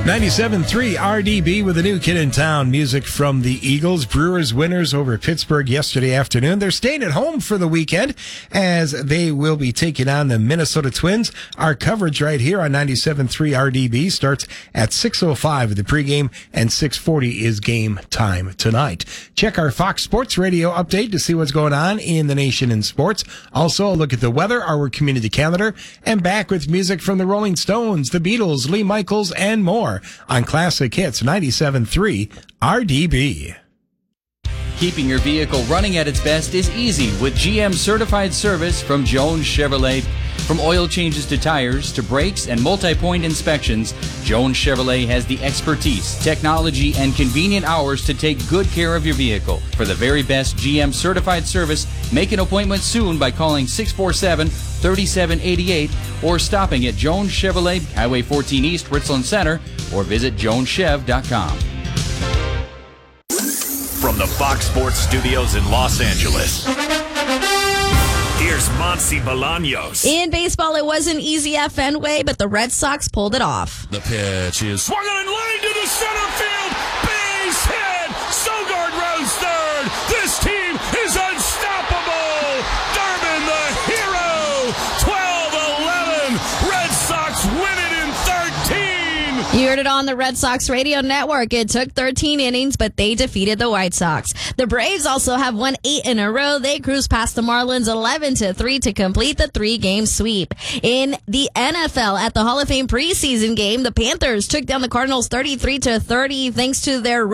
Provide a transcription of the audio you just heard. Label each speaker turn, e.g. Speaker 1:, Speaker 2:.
Speaker 1: 97.3 RDB with a new kid in town. Music from the Eagles. Brewers winners over Pittsburgh yesterday afternoon. They're staying at home for the weekend as they will be taking on the Minnesota Twins. Our coverage right here on 97.3 RDB starts at 6:05 with the pregame, and 6:40 is game time tonight. Check our Fox Sports Radio update to see what's going on in the nation in sports. Also, look at the weather, our community calendar, and back with music from the Rolling Stones, the Beatles, Lee Michaels, and more on Classic Hits 97.3 RDB.
Speaker 2: Keeping your vehicle running at its best is easy with GM certified service from Jones Chevrolet. From oil changes to tires to brakes and multi-point inspections, Jones Chevrolet has the expertise, technology, and convenient hours to take good care of your vehicle. For the very best GM certified service, make an appointment soon by calling 647-3788 or stopping at Jones Chevrolet, Highway 14 East, Richland Center, or visit joneschev.com.
Speaker 3: From the Fox Sports Studios in Los Angeles, here's Monty Bolaños.
Speaker 4: In baseball, it wasn't easy at Fenway, but the Red Sox pulled it off.
Speaker 5: The pitch is
Speaker 3: swung on line to the center field. Base hit. Sogard rounds third. This team is unstoppable. Durbin, the hero. 12-11. Red Sox win it in 13.
Speaker 4: You heard it on the Red Sox radio network. It took 13 innings, but they defeated the White Sox. The Braves also have won 8 in a row. They cruised past the Marlins 11-3 to complete the 3-game sweep. In the NFL, at the Hall of Fame preseason game, the Panthers took down the Cardinals 33-30 thanks to their